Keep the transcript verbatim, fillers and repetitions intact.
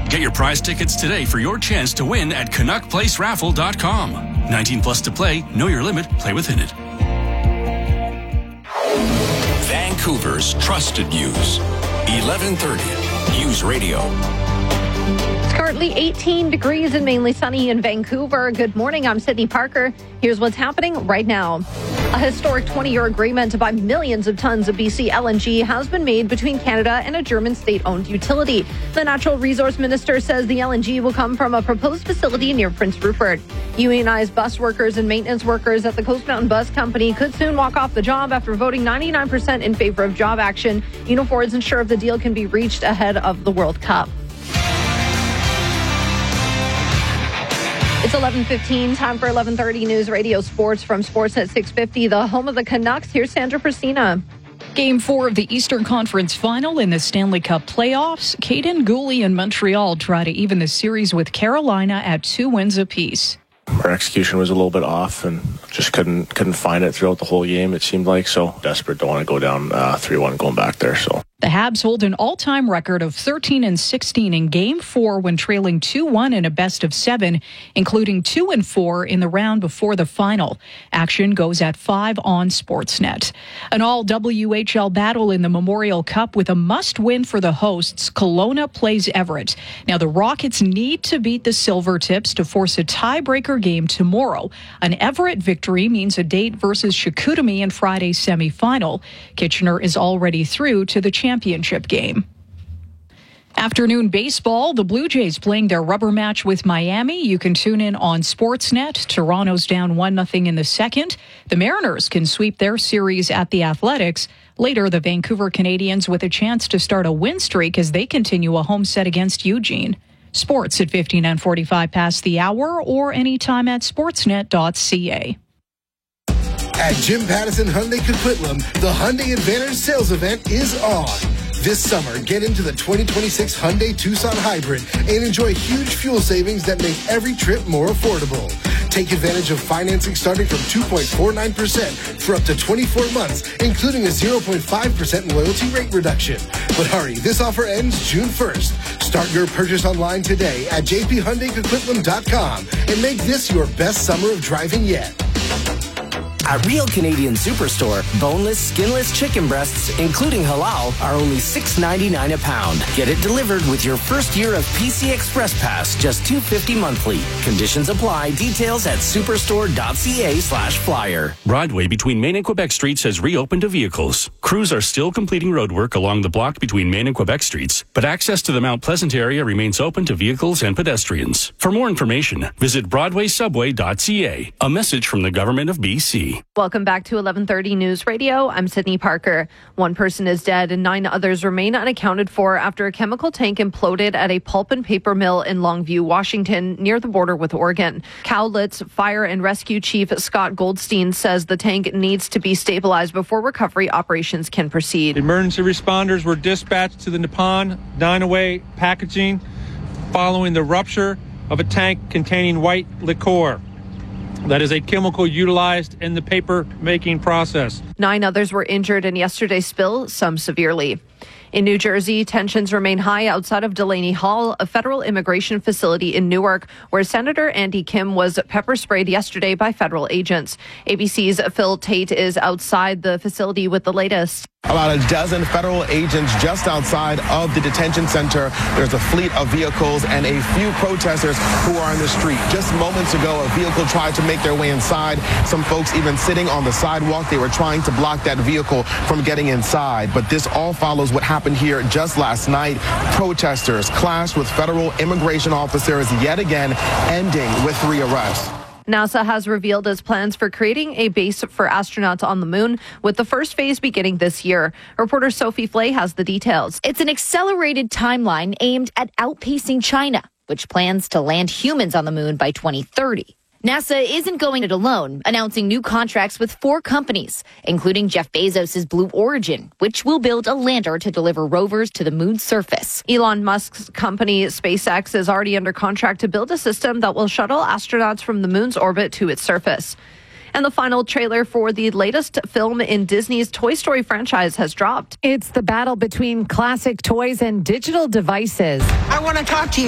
Get your prize tickets today for your chance to win at Canuck Place Raffle dot com. nineteen plus to play. Know your limit. Play within it. Vancouver's trusted news. eleven thirty News Radio. It's currently eighteen degrees and mainly sunny in Vancouver. Good morning. I'm Sydney Parker. Here's what's happening right now. A historic twenty-year agreement to buy millions of tons of B C L N G has been made between Canada and a German state-owned utility. The Natural Resource Minister says the L N G will come from a proposed facility near Prince Rupert. Unionized bus workers and maintenance workers at the Coast Mountain Bus Company could soon walk off the job after voting ninety-nine percent in favor of job action. Unifor isn't sure if the deal can be reached ahead of the World Cup. It's eleven fifteen, time for eleven thirty News Radio Sports from Sportsnet six fifty, the home of the Canucks. Here's Sandra Persina. Game four of the Eastern Conference Final in the Stanley Cup playoffs. Caden Gooley and Montreal try to even the series with Carolina at two wins apiece. Our execution was a little bit off and just couldn't couldn't find it throughout the whole game, it seemed like. So desperate, don't want to go down uh, three one going back there. So the Habs hold an all-time record of thirteen and sixteen in Game four when trailing two one in a best of seven, including two and four in the round before the final. Action goes at five on Sportsnet. An all-W H L battle in the Memorial Cup with a must-win for the hosts. Kelowna plays Everett. Now, the Rockets need to beat the Silvertips to force a tiebreaker game tomorrow. An Everett victory means a date versus Chicoutimi in Friday's semifinal. Kitchener is already through to the championship game. Afternoon baseball, the Blue Jays playing their rubber match with Miami. You can tune in on Sportsnet. Toronto's down one nothing in the second. The Mariners can sweep their series at the Athletics. Later, the Vancouver Canadians with a chance to start a win streak as they continue a home set against Eugene. Sports at fifteen and forty-five past the hour or anytime at sportsnet dot c a. At Jim Pattison Hyundai Coquitlam, the Hyundai Advantage sales event is on. This summer, get into the twenty twenty-six Hyundai Tucson Hybrid and enjoy huge fuel savings that make every trip more affordable. Take advantage of financing starting from two point four nine percent for up to twenty-four months, including a zero point five percent loyalty rate reduction. But hurry, this offer ends June first. Start your purchase online today at j p hyundai coquitlam dot com and make this your best summer of driving yet. At Real Canadian Superstore, boneless, skinless chicken breasts, including halal, are only six ninety-nine a pound. Get it delivered with your first year of P C Express Pass, just two fifty monthly. Conditions apply. Details at superstore dot c a slash flyer. Broadway between Main and Quebec Streets has reopened to vehicles. Crews are still completing roadwork along the block between Main and Quebec Streets, but access to the Mount Pleasant area remains open to vehicles and pedestrians. For more information, visit broadway subway dot c a. A message from the Government of B C. Welcome back to eleven thirty News Radio. I'm Sydney Parker. One person is dead and nine others remain unaccounted for after a chemical tank imploded at a pulp and paper mill in Longview, Washington, near the border with Oregon. Cowlitz Fire and Rescue Chief Scott Goldstein says the tank needs to be stabilized before recovery operations can proceed. Emergency responders were dispatched to the Nippon Dynaway packaging following the rupture of a tank containing white liquor. That is a chemical utilized in the paper making process. Nine others were injured in yesterday's spill, some severely. In New Jersey, tensions remain high outside of Delaney Hall, a federal immigration facility in Newark, where Senator Andy Kim was pepper sprayed yesterday by federal agents. A B C's Phil Tate is outside the facility with the latest. About a dozen federal agents just outside of the detention center. There's a fleet of vehicles and a few protesters who are in the street. Just moments ago, a vehicle tried to make their way inside. Some folks even sitting on the sidewalk. They were trying to block that vehicle from getting inside. But this all follows what happened here just last night. Protesters clashed with federal immigration officers yet again, ending with three arrests. NASA has revealed its plans for creating a base for astronauts on the moon, with the first phase beginning this year. Reporter Sophie Flay has the details. It's an accelerated timeline aimed at outpacing China, which plans to land humans on the moon by twenty thirty. NASA isn't going it alone, announcing new contracts with four companies, including Jeff Bezos' Blue Origin, which will build a lander to deliver rovers to the moon's surface. Elon Musk's company, SpaceX, is already under contract to build a system that will shuttle astronauts from the moon's orbit to its surface. And the final trailer for the latest film in Disney's Toy Story franchise has dropped. It's the battle between classic toys and digital devices. I want to talk to you.